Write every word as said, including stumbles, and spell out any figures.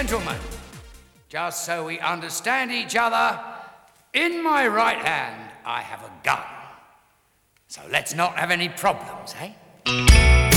gentlemen, just so we understand each other, in my right hand I have a gun. So let's not have any problems, eh?